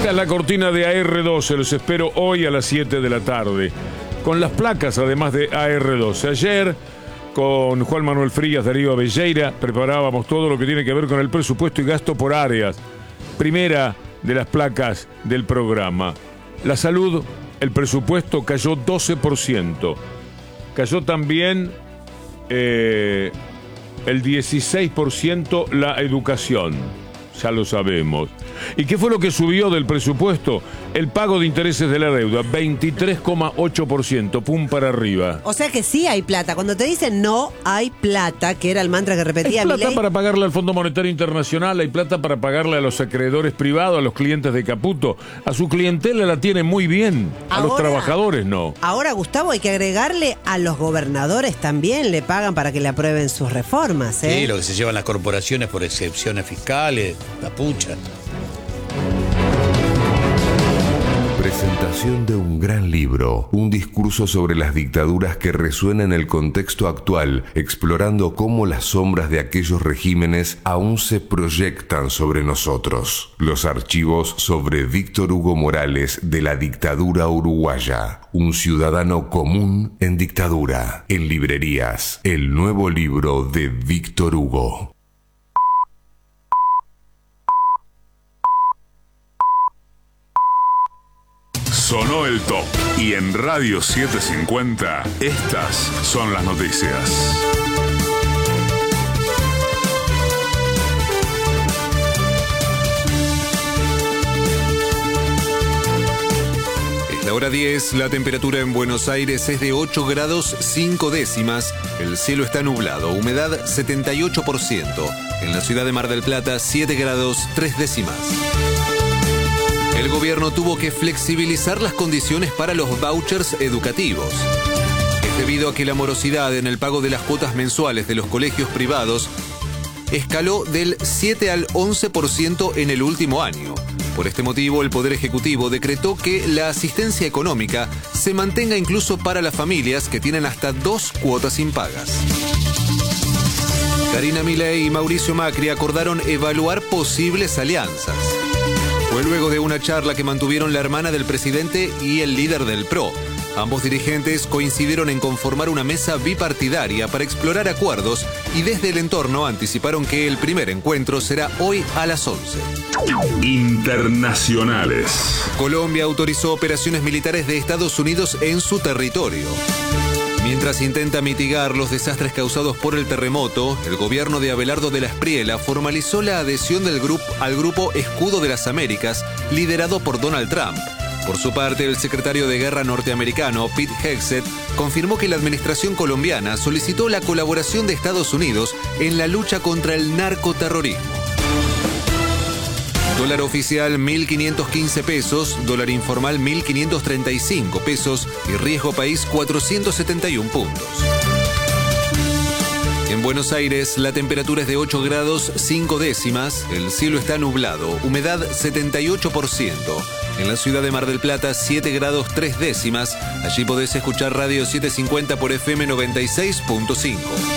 Esta es la cortina de AR12. Los espero hoy a las 7 de la tarde. Con las placas, además de AR12. Ayer, con Juan Manuel Frías, Darío Avelleira, preparábamos todo lo que tiene que ver con el presupuesto y gasto por áreas. Primera de las placas del programa. La salud, el presupuesto cayó 12%. Cayó también el 16% la educación. Ya lo sabemos. ¿Y qué fue lo que subió del presupuesto? El pago de intereses de la deuda, 23,8%, pum para arriba. O sea que sí hay plata. Cuando te dicen no hay plata, que era el mantra que repetía Hay plata Milei. para pagarle al Fondo Monetario Internacional, hay plata para pagarle a los acreedores privados, a los clientes de Caputo. A su clientela la tiene muy bien, a los trabajadores no. Ahora, Gustavo, hay que agregarle a los gobernadores también, le pagan para que le aprueben sus reformas, ¿eh? Sí, lo que se llevan las corporaciones por excepciones fiscales, la pucha. Presentación de un gran libro, un discurso sobre las dictaduras que resuena en el contexto actual, explorando cómo las sombras de aquellos regímenes aún se proyectan sobre nosotros. Los archivos sobre Víctor Hugo Morales de la dictadura uruguaya, un ciudadano común en dictadura. En librerías, el nuevo libro de Víctor Hugo. Sonó el top y en Radio 750 estas son las noticias. Es la hora 10, la temperatura en Buenos Aires es de 8 grados 5 décimas, el cielo está nublado, humedad 78%, en la ciudad de Mar del Plata 7 grados 3 décimas. El gobierno tuvo que flexibilizar las condiciones para los vouchers educativos. Es debido a que la morosidad en el pago de las cuotas mensuales de los colegios privados escaló del 7 al 11% en el último año. Por este motivo, el Poder Ejecutivo decretó que la asistencia económica se mantenga incluso para las familias que tienen hasta 2 cuotas impagas. Karina Milei y Mauricio Macri acordaron evaluar posibles alianzas. Fue luego de una charla que mantuvieron la hermana del presidente y el líder del PRO. Ambos dirigentes coincidieron en conformar una mesa bipartidaria para explorar acuerdos y desde el entorno anticiparon que el primer encuentro será hoy a las 11. Internacionales. Colombia autorizó operaciones militares de Estados Unidos en su territorio. Mientras intenta mitigar los desastres causados por el terremoto, el gobierno de Abelardo de la Espriella formalizó la adhesión del al grupo Escudo de las Américas, liderado por Donald Trump. Por su parte, el secretario de Guerra norteamericano, Pete Hegseth, confirmó que la administración colombiana solicitó la colaboración de Estados Unidos en la lucha contra el narcoterrorismo. Dólar oficial 1.515 pesos, dólar informal 1.535 pesos y riesgo país 471 puntos. En Buenos Aires la temperatura es de 8 grados 5 décimas, el cielo está nublado, humedad 78%. En la ciudad de Mar del Plata 7 grados 3 décimas, allí podés escuchar Radio 750 por FM 96.5.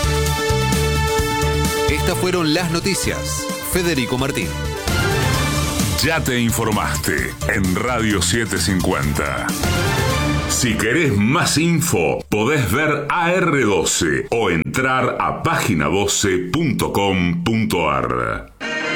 Estas fueron las noticias. Federico Martín. Ya te informaste en Radio 750. Si querés más info, podés ver AR12 o entrar a página12.com.ar.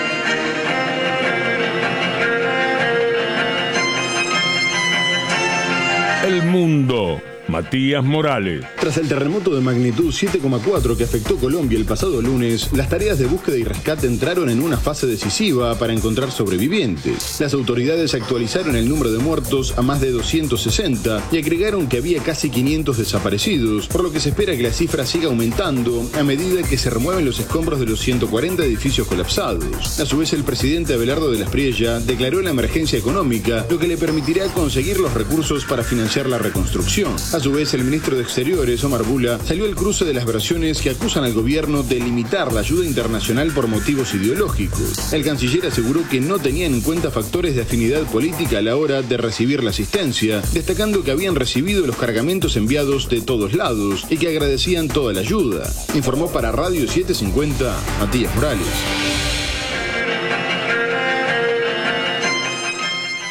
El mundo. Matías Morales. Tras el terremoto de magnitud 7,4 que afectó Colombia el pasado lunes, las tareas de búsqueda y rescate entraron en una fase decisiva para encontrar sobrevivientes. Las autoridades actualizaron el número de muertos a más de 260 y agregaron que había casi 500 desaparecidos, por lo que se espera que la cifra siga aumentando a medida que se remueven los escombros de los 140 edificios colapsados. A su vez, el presidente Abelardo de la Espriella declaró la emergencia económica, lo que le permitirá conseguir los recursos para financiar la reconstrucción. A su vez, el ministro de Exteriores, Omar Bula, salió al cruce de las versiones que acusan al gobierno de limitar la ayuda internacional por motivos ideológicos. El canciller aseguró que no tenían en cuenta factores de afinidad política a la hora de recibir la asistencia, destacando que habían recibido los cargamentos enviados de todos lados y que agradecían toda la ayuda. Informó para Radio 750 Matías Morales.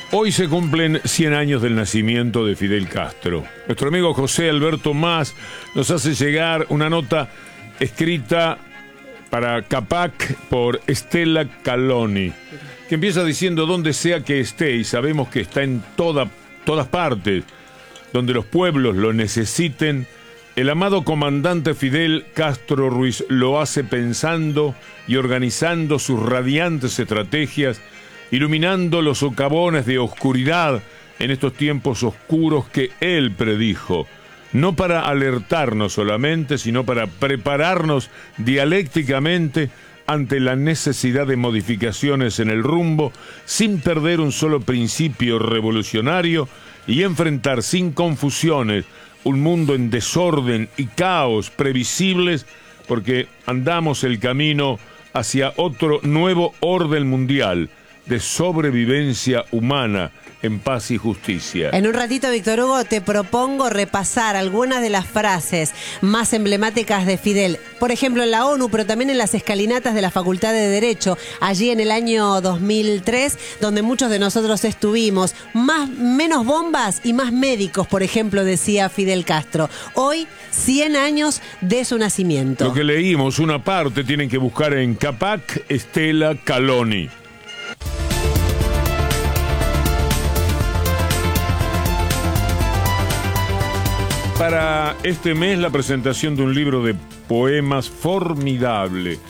Hoy se cumplen 100 años del nacimiento de Fidel Castro. Nuestro amigo José Alberto Mas nos hace llegar una nota escrita para Capac por Estela Caloni, que empieza diciendo: donde sea que esté, y sabemos que está en todas partes, donde los pueblos lo necesiten, el amado comandante Fidel Castro Ruiz lo hace pensando y organizando sus radiantes estrategias, iluminando los socavones de oscuridad en estos tiempos oscuros que él predijo, no para alertarnos solamente, sino para prepararnos dialécticamente ante la necesidad de modificaciones en el rumbo, sin perder un solo principio revolucionario, y enfrentar sin confusiones un mundo en desorden y caos previsibles, porque andamos el camino hacia otro nuevo orden mundial de sobrevivencia humana en paz y justicia. En un ratito, Víctor Hugo, te propongo repasar algunas de las frases más emblemáticas de Fidel. Por ejemplo, en la ONU, pero también en las escalinatas de la Facultad de Derecho, allí en el año 2003, donde muchos de nosotros estuvimos. Menos bombas y más médicos, por ejemplo, decía Fidel Castro. Hoy, 100 años de su nacimiento. Lo que leímos, una parte, tienen que buscar en Capac Estela Caloni. Para este mes, la presentación de un libro de poemas formidable.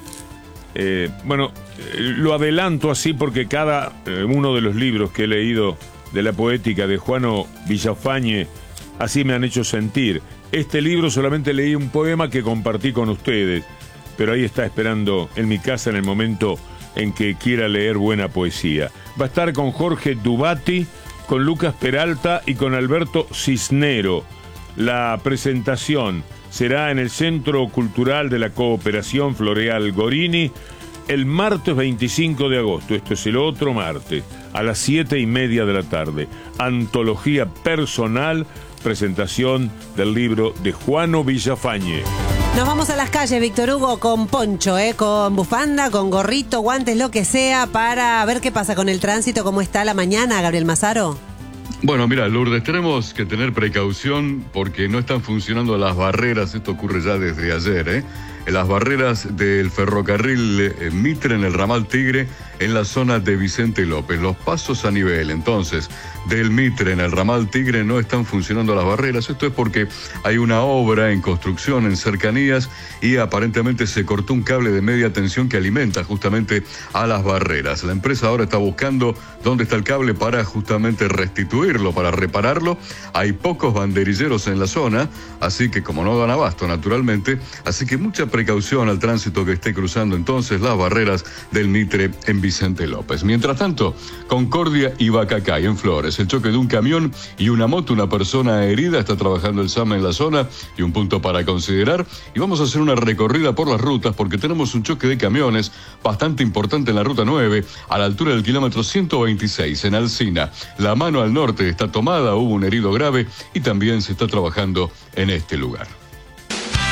Lo adelanto así porque cada uno de los libros que he leído de la poética de Juano Villafañe así me han hecho sentir. Este libro solamente leí un poema que compartí con ustedes, pero ahí está esperando en mi casa en el momento en que quiera leer buena poesía. Va a estar con Jorge Dubati, con Lucas Peralta y con Alberto Cisnero. La presentación será en el Centro Cultural de la Cooperación Floreal Gorini el martes 25 de agosto. Esto es el otro martes, a las 7:30 de la tarde. Antología personal, presentación del libro de Juano Villafañe. Nos vamos a las calles, Víctor Hugo, con poncho, con bufanda, con gorrito, guantes, lo que sea, para ver qué pasa con el tránsito, cómo está la mañana, Gabriel Mazaro. Bueno, mira, Lourdes, tenemos que tener precaución porque no están funcionando las barreras. Esto ocurre ya desde ayer, las barreras del ferrocarril Mitre en el ramal Tigre en la zona de Vicente López. Los pasos a nivel, entonces, del Mitre en el ramal Tigre no están funcionando las barreras. Esto es porque hay una obra en construcción en cercanías y aparentemente se cortó un cable de media tensión que alimenta justamente a las barreras. La empresa ahora está buscando dónde está el cable para justamente restituirlo, para repararlo. Hay pocos banderilleros en la zona, así que como no dan abasto naturalmente, así que mucha precaución al tránsito que esté cruzando entonces las barreras del Mitre en Vicente López. Mientras tanto, Concordia y Bacacay en Flores, el choque de un camión y una moto, una persona herida, está trabajando el SAME en la zona y un punto para considerar. Y vamos a hacer una recorrida por las rutas porque tenemos un choque de camiones bastante importante en la ruta 9 a la altura del kilómetro 126 en Alsina. La mano al norte está tomada, hubo un herido grave y también se está trabajando en este lugar.